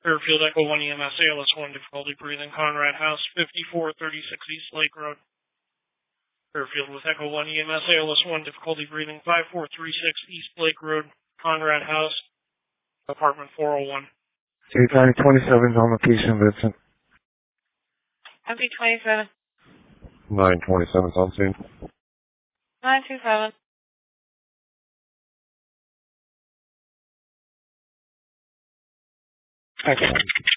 Fairfield Echo 1 EMS, ALS 1, difficulty breathing, Conrad House, 5436 East Lake Road. Fairfield with Echo 1 EMS, ALS 1, difficulty breathing, 5436 East Lake Road, Conrad House, apartment 401. County 27 on location, Vincent. MP 27. 927 on scene. 927. Excellent.